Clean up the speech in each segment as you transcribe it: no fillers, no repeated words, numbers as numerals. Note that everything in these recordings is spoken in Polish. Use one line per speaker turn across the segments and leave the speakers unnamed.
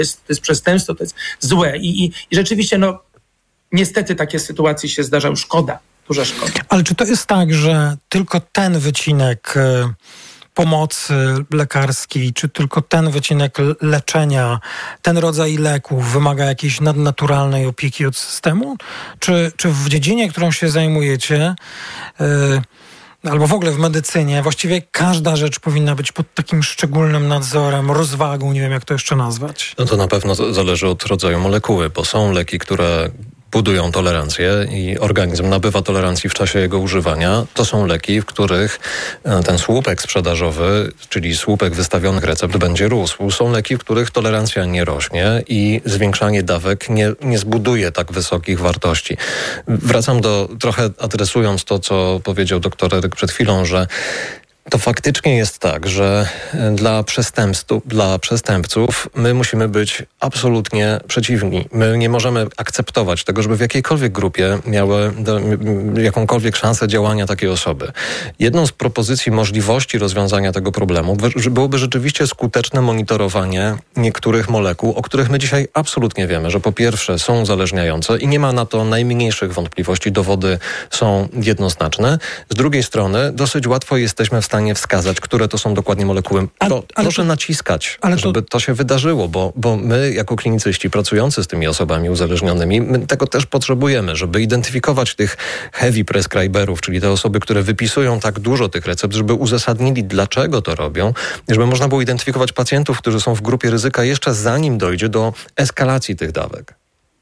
jest przestępstwo, to jest złe. I rzeczywiście, niestety takie sytuacje się zdarzają. Szkoda, duża szkoda.
Ale czy to jest tak, że tylko ten wycinek pomocy lekarskiej, czy tylko ten wycinek leczenia, ten rodzaj leków wymaga jakiejś nadnaturalnej opieki od systemu? Czy w dziedzinie, którą się zajmujecie, albo w ogóle w medycynie, właściwie każda rzecz powinna być pod takim szczególnym nadzorem, rozwagą, nie wiem jak to jeszcze nazwać?
No to na pewno zależy od rodzaju molekuły, bo są leki, które budują tolerancję i organizm nabywa tolerancji w czasie jego używania. To są leki, w których ten słupek sprzedażowy, czyli słupek wystawionych recept będzie rósł. Są leki, w których tolerancja nie rośnie i zwiększanie dawek nie zbuduje tak wysokich wartości. Wracam trochę adresując to, co powiedział doktor Eryk przed chwilą, że to faktycznie jest tak, że dla przestępców my musimy być absolutnie przeciwni. My nie możemy akceptować tego, żeby w jakiejkolwiek grupie miały jakąkolwiek szansę działania takiej osoby. Jedną z propozycji możliwości rozwiązania tego problemu byłoby rzeczywiście skuteczne monitorowanie niektórych molekuł, o których my dzisiaj absolutnie wiemy, że po pierwsze są uzależniające i nie ma na to najmniejszych wątpliwości, dowody są jednoznaczne. Z drugiej strony dosyć łatwo jesteśmy w stanie wskazać, które to są dokładnie molekuły. Proszę naciskać, żeby to się wydarzyło, bo my jako klinicyści pracujący z tymi osobami uzależnionymi, my tego też potrzebujemy, żeby identyfikować tych heavy prescriberów, czyli te osoby, które wypisują tak dużo tych recept, żeby uzasadnili, dlaczego to robią, żeby można było identyfikować pacjentów, którzy są w grupie ryzyka jeszcze zanim dojdzie do eskalacji tych dawek.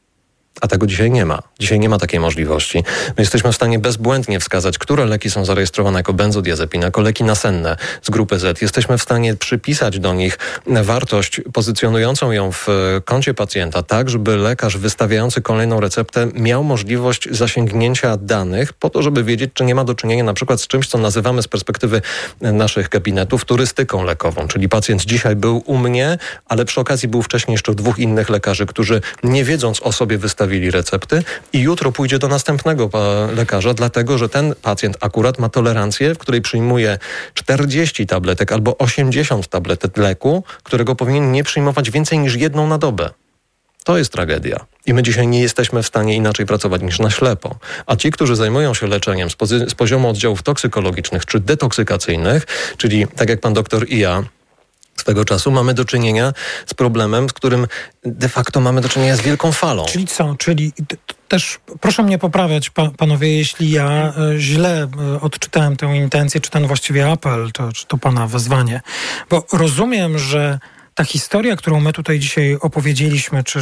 A tego dzisiaj nie ma. Dzisiaj nie ma takiej możliwości. My jesteśmy w stanie bezbłędnie wskazać, które leki są zarejestrowane jako benzodiazepiny, jako leki nasenne z grupy Z. Jesteśmy w stanie przypisać do nich wartość pozycjonującą ją w koncie pacjenta, tak żeby lekarz wystawiający kolejną receptę miał możliwość zasięgnięcia danych po to, żeby wiedzieć, czy nie ma do czynienia na przykład z czymś, co nazywamy z perspektywy naszych gabinetów turystyką lekową. Czyli pacjent dzisiaj był u mnie, ale przy okazji był wcześniej jeszcze 2 innych lekarzy, którzy nie wiedząc o sobie wystawili recepty i jutro pójdzie do następnego lekarza, dlatego że ten pacjent akurat ma tolerancję, w której przyjmuje 40 tabletek albo 80 tabletek leku, którego powinien nie przyjmować więcej niż 1 na dobę. To jest tragedia. I my dzisiaj nie jesteśmy w stanie inaczej pracować niż na ślepo. A ci, którzy zajmują się leczeniem z poziomu oddziałów toksykologicznych czy detoksykacyjnych, czyli tak jak pan doktor i ja swego czasu mamy do czynienia z problemem, z którym de facto mamy do czynienia z wielką falą.
Czyli co? Czyli też proszę mnie poprawiać, panowie, jeśli ja źle odczytałem tę intencję, czy ten właściwie apel, czy to pana wezwanie. Bo rozumiem, że ta historia, którą my tutaj dzisiaj opowiedzieliśmy, czy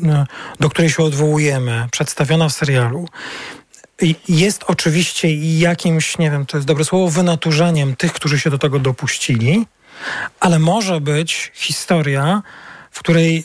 do której się odwołujemy, przedstawiona w serialu, jest oczywiście jakimś, nie wiem, to jest dobre słowo, wynaturzeniem tych, którzy się do tego dopuścili, ale może być historia, w której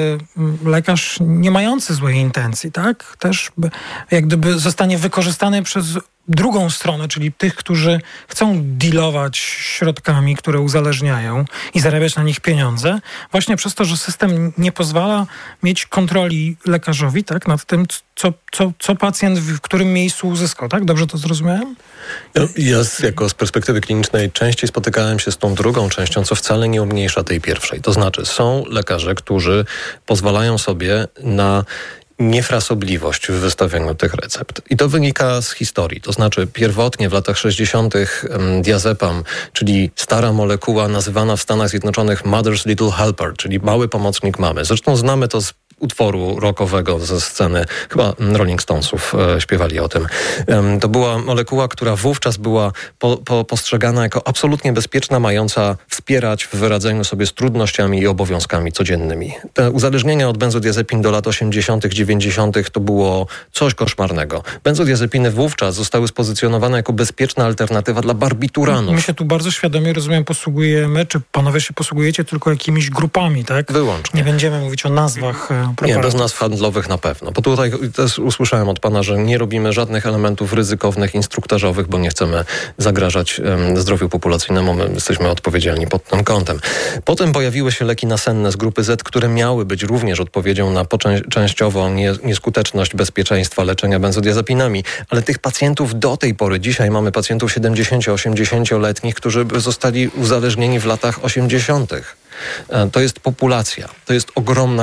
lekarz nie mający złej intencji, tak, też jak gdyby zostanie wykorzystany przez drugą stronę, czyli tych, którzy chcą dealować środkami, które uzależniają i zarabiać na nich pieniądze, właśnie przez to, że system nie pozwala mieć kontroli lekarzowi, tak, nad tym, co pacjent w którym miejscu uzyskał, tak? Dobrze to zrozumiałem?
Ja z perspektywy klinicznej częściej spotykałem się z tą drugą częścią, co wcale nie umniejsza tej pierwszej. To znaczy są lekarze, którzy pozwalają sobie na niefrasobliwość w wystawieniu tych recept. I to wynika z historii. To znaczy pierwotnie w latach 60. diazepam, czyli stara molekuła nazywana w Stanach Zjednoczonych Mother's Little Helper, czyli mały pomocnik mamy. Zresztą znamy to z utworu rockowego ze sceny, chyba Rolling Stonesów śpiewali o tym. To była molekuła, która wówczas była postrzegana jako absolutnie bezpieczna, mająca wspierać w radzeniu sobie z trudnościami i obowiązkami codziennymi. Te uzależnienia od benzodiazepin do lat 80., 90. to było coś koszmarnego. Benzodiazepiny wówczas zostały spozycjonowane jako bezpieczna alternatywa dla barbituranów.
My się tu bardzo świadomie, rozumiem, posługujemy, czy panowie się posługujecie tylko jakimiś grupami, tak?
Wyłącznie.
Nie będziemy mówić o nazwach preparatów?
Nie, bez nazw handlowych na pewno. Bo tutaj też usłyszałem od pana, że nie robimy żadnych elementów ryzykownych, instruktażowych, bo nie chcemy zagrażać zdrowiu populacyjnemu. My jesteśmy odpowiedzialni pod tym kątem. Potem pojawiły się leki nasenne z grupy Z, które miały być również odpowiedzią na częściowo nieskuteczność bezpieczeństwa leczenia benzodiazepinami. Ale tych pacjentów do tej pory, dzisiaj mamy pacjentów 70-80-letnich, którzy zostali uzależnieni w latach 80. To jest populacja. To jest ogromna